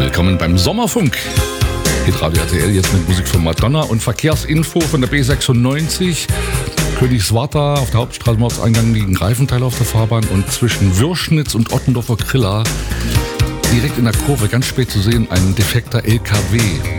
Willkommen beim Sommerfunk. Hitradio RTL jetzt mit Musik von Madonna und Verkehrsinfo von der B96. Königswarta auf der Hauptstraße im Ortseingang liegen Reifenteile auf der Fahrbahn und zwischen Würschnitz und Ottendorfer Krilla direkt in der Kurve ganz spät zu sehen ein defekter LKW.